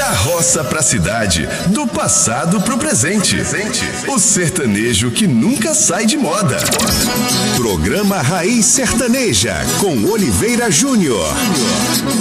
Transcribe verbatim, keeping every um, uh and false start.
Da roça pra cidade, do passado pro presente. O sertanejo que nunca sai de moda. Programa Raiz Sertaneja, com Oliveira Júnior.